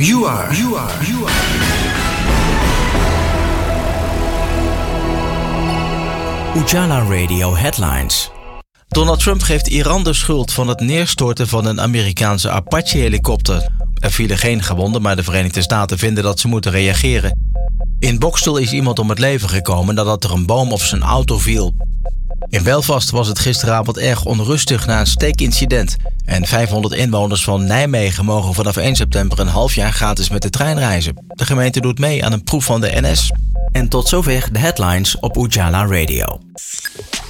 You are. Ujala Radio Headlines. Donald Trump geeft Iran de schuld van het neerstorten van een Amerikaanse Apache-helikopter. Er vielen geen gewonden, maar de Verenigde Staten vinden dat ze moeten reageren. In Boxtel is iemand om het leven gekomen nadat er een boom op zijn auto viel. In Belfast was het gisteravond erg onrustig na een steekincident. En 500 inwoners van Nijmegen mogen vanaf 1 september een half jaar gratis met de trein reizen. De gemeente doet mee aan een proef van de NS. En tot zover de headlines op Ujala Radio.